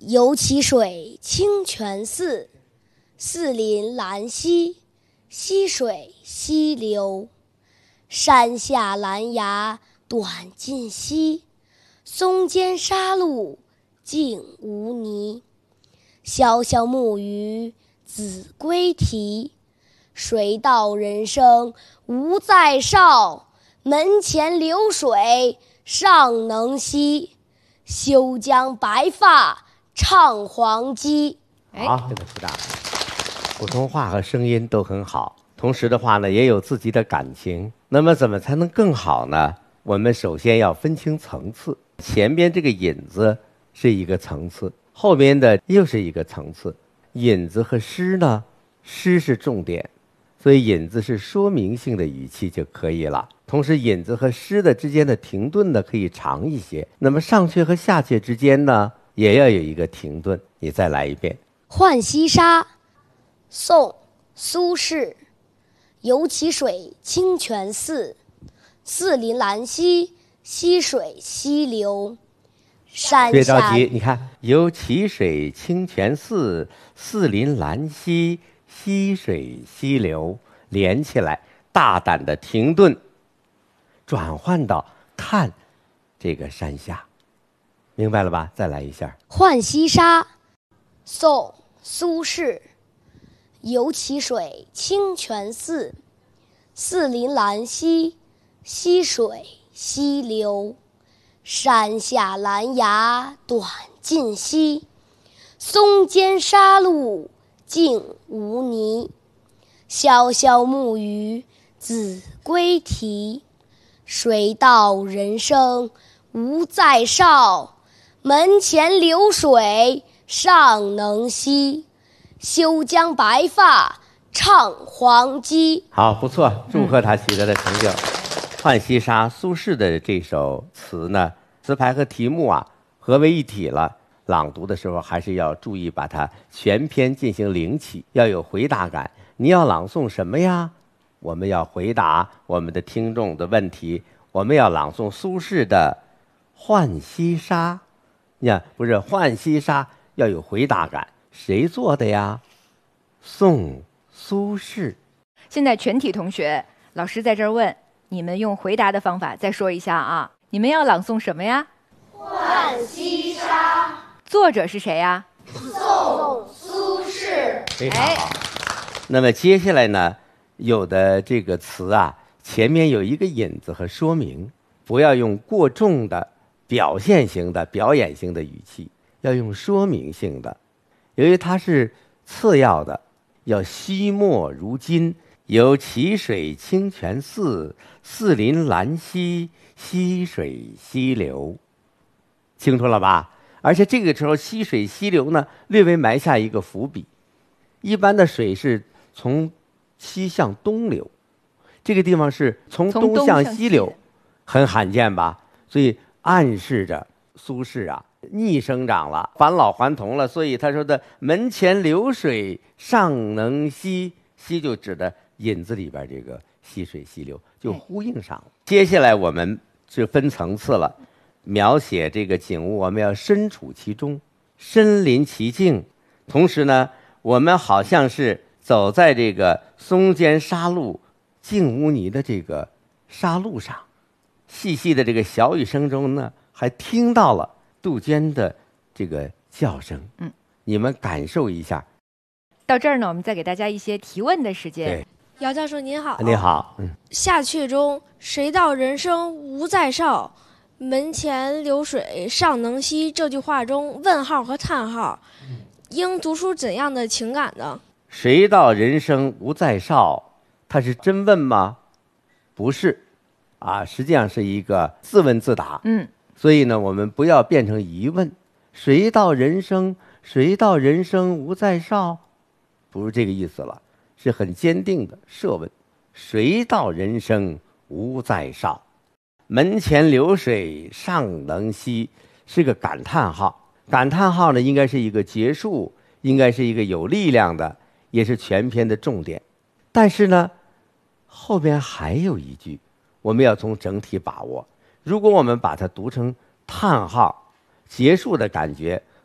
游其水清泉寺，寺临兰溪，溪水溪流。山下兰芽短尽稀，松间沙路净无泥。潇潇木鱼子规啼，谁道人生无再少？门前流水尚能西，休将白发唱黄鸡。 好，这个复大，普通话和声音都很好，同时的话呢，也有自己的感情。那么怎么才能更好呢？我们首先要分清层次，前边这个引子是一个层次，后边的又是一个层次。引子和诗呢，诗是重点，所以引子是说明性的语气就可以了。同时引子和诗的之间的停顿呢可以长一些，那么上阙和下阙之间呢也要有一个停顿。你再来一遍。 浣溪沙，宋，苏轼。游其水清泉寺，寺临兰溪，溪水溪流。山别下着急，你看，游其水清泉寺，寺临兰溪，溪水溪流，连起来，大胆的停顿，转换到看这个山下，明白了吧？再来一下。 浣溪沙，宋，苏轼。游其水清泉寺，寺临兰溪，溪水溪流。山下兰芽短尽稀，松间沙路净无泥。潇潇木鱼子规啼，谁道人生无再少？门前流水尚能西，休将白发唱黄鸡。 好，不错，祝贺他取得的成就。浣溪沙，苏轼的这首词呢，词牌和题目啊合为一体了。朗读的时候还是要注意把它全篇进行领起，要有回答感。你要朗诵什么呀？我们要回答我们的听众的问题。我们要朗诵苏轼的《浣溪沙》。你看，不是浣溪沙要有回答感，谁做的呀？宋苏轼。 现在全体同学，老师在这儿问你们，用回答的方法再说一下啊！你们要朗诵什么呀？ 浣溪沙， 作者是谁呀？ 宋苏轼。 非常好。那么接下来呢，有的这个词啊，前面有一个引子和说明，不要用过重的表现型的表演性的语气，要用说明性的。由于它是次要的，要惜墨如金。游其水清泉寺，寺临兰溪，溪水溪流。清楚了吧？而且这个时候溪水溪流呢，略微埋下一个伏笔。一般的水是从西向东流，这个地方是从东向西流，很罕见吧？所以暗示着苏轼啊逆生长了，返老还童了。所以他说的门前流水尚能西，西就指的引子里边这个溪水溪流，就呼应上了。接下来我们就分层次了，描写这个景物，我们要身处其中，身临其境。同时呢，我们好像是走在这个松间沙路净无泥的这个沙路上，细细的这个小雨声中呢，还听到了杜鹃的这个叫声。你们感受一下。 到这儿呢，我们再给大家一些提问的时间。 对， 姚教授您好。 你好。 下阙中谁道人生无再少？门前流水尚能西，这句话中问号和叹号应读出怎样的情感呢？ 谁道人生无再少？他是真问吗？不是啊，实际上是一个自问自答。所以呢，我们不要变成疑问。谁道人生无再少？不是这个意思了，是很坚定的设问。谁道人生无再少？门前流水尚能西，是个感叹号。感叹号呢，应该是一个结束，应该是一个有力量的，也是全篇的重点。但是呢，后边还有一句，我们要从整体把握。如果我们把它读成叹号，结束的感觉，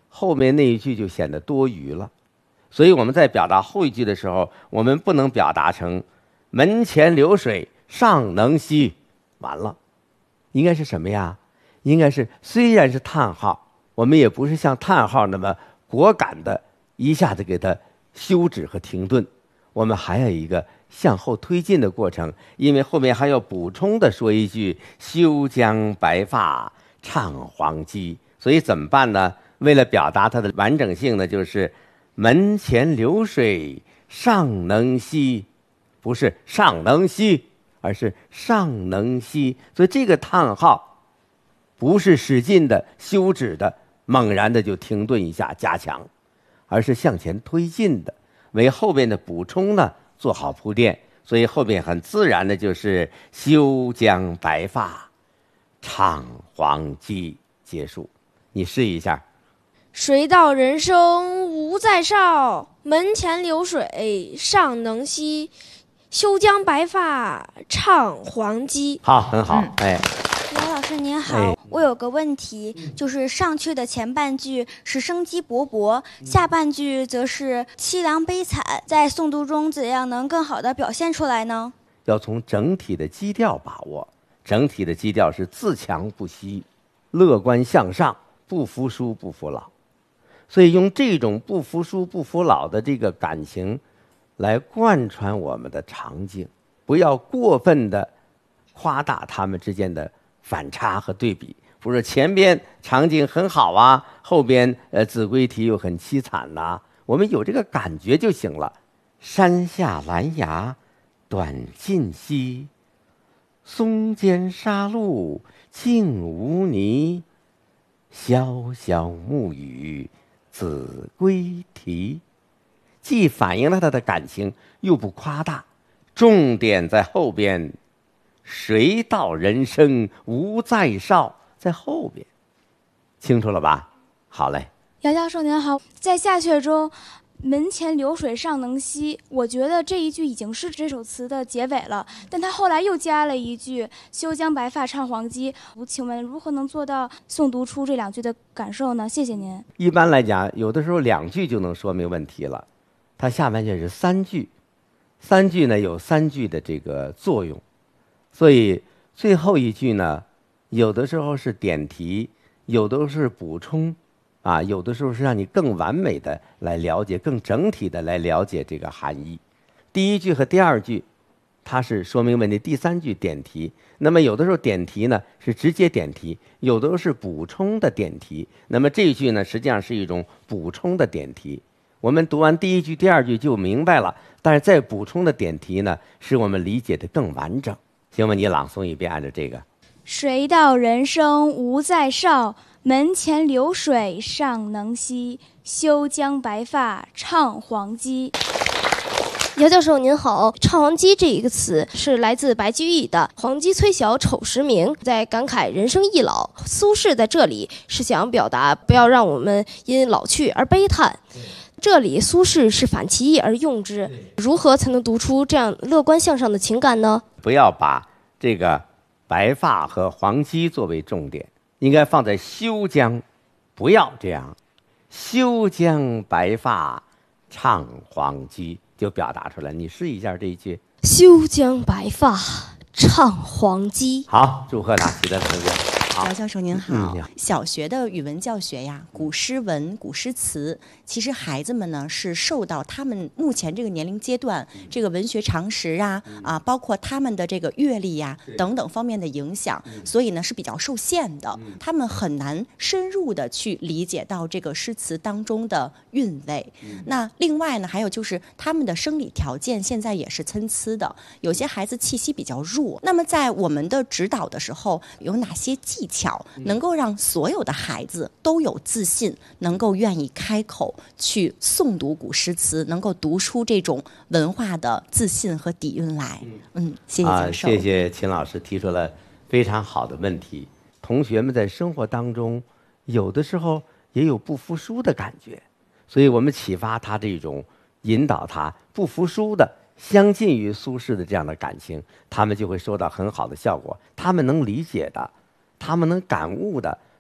后面那一句就显得多余了。所以我们在表达后一句的时候，我们不能表达成门前流水尚能西，完了，应该是什么呀？应该是虽然是叹号，我们也不是像叹号那么果敢的一下子给它休止和停顿，我们还有一个向后推进的过程，因为后面还要补充的说一句休将白发唱黄鸡。所以怎么办呢？为了表达它的完整性呢，就是门前流水尚能西，不是尚能西，而是尚能西。所以这个叹号不是使劲的休止的猛然的就停顿一下加强，而是向前推进的，为后边的补充呢做好铺垫。所以后边很自然的就是休将白发唱黄鸡结束。你试一下。 谁道人生无在少，门前流水尚能西，休将白发唱黄鸡。 好，很好。 姚老师您好，我有个问题，就是上去的前半句是生机勃勃，下半句则是凄凉悲惨，在诵读中怎样能更好的表现出来呢？ 要从整体的基调把握，整体的基调是自强不息，乐观向上，不服输不服老。所以用这种不服输不服老的这个感情来贯穿我们的场景，不要过分的夸大他们之间的反差和对比。不是前边场景很好啊，后边子规题又很凄惨呐，我们有这个感觉就行了。山下兰芽短尽稀，松间沙路净无泥，潇潇暮雨子规题。既反映了他的感情，又不夸大，重点在后边。谁道人生无在少，在后边，清楚了吧？好嘞。 姚教授您好，在下阙中门前流水尚能西，我觉得这一句已经是这首词的结尾了，但他后来又加了一句休将白发唱黄鸡，请问如何能做到诵读出这两句的感受呢？谢谢您。 一般来讲，有的时候2句就能说明问题了，它下半句是3句，3句呢有3句的这个作用，所以最后一句呢，有的时候是点题，有的是补充，有的时候是让你更完美的来了解，更整体的来了解这个含义。第一句和第2句，它是说明问题；第3句点题。那么有的时候点题呢是直接点题，有的时候是补充的点题。那么这一句呢，实际上是一种补充的点题。我们读完第1句、第2句就明白了，但是再补充的点题呢，使我们理解的更完整。行吗？你朗诵一遍，按照这个。 谁道人生无在少，门前流水尚能西，休将白发唱黄鸡。 姚教授您好，唱黄鸡这一个词是来自白居易的《黄鸡催晓丑时明》，在感慨人生易老。苏轼在这里是想表达不要让我们因老去而悲叹，这里苏轼是反其意而用之，如何才能读出这样乐观向上的情感呢？ 不要把这个白发和黄鸡作为重点，应该放在休将，不要这样，休将白发唱黄鸡就表达出来。你试一下这一句， 休将白发唱黄鸡。 好，祝贺他，喜得同学。 姚教授您好， 你好。 小学的语文教学呀，古诗文、古诗词，其实孩子们呢是受到他们目前这个年龄阶段这个文学常识包括他们的这个阅历呀等等方面的影响，所以呢是比较受限的，他们很难深入的去理解到这个诗词当中的韵味。那另外呢，还有就是他们的生理条件现在也是参差的，有些孩子气息比较弱，那么在我们的指导的时候，有哪些技巧能够让所有的孩子都有自信，能够愿意开口去诵读古诗词，能够读出这种文化的自信和底蕴来？谢谢教授。 谢谢秦老师提出了非常好的问题。同学们在生活当中有的时候也有不服输的感觉，所以我们启发他这种，引导他不服输的相近于苏轼的这样的感情，他们就会收到很好的效果。他们能理解的，他们能感悟的，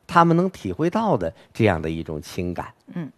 他们能体会到的这样的一种情感。 嗯。